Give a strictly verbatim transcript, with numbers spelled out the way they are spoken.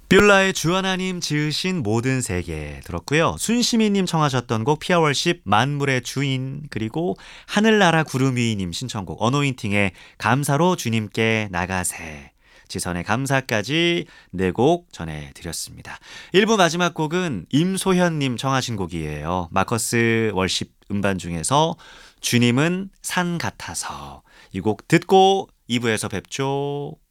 뷸라의 주 하나님 지으신 모든 세계 들었고요. 순시미님 청하셨던 곡 피아월십 만물의 주인, 그리고 하늘나라 구름 위님 신청곡 어노인팅의 감사로 주님께 나가세, 지선의 감사까지 네 곡 전해드렸습니다. 일 부 마지막 곡은 임소현님 청하신 곡이에요. 마커스 월십 음반 중에서 주님은 산 같아서, 이 곡 듣고 이 부에서 뵙죠.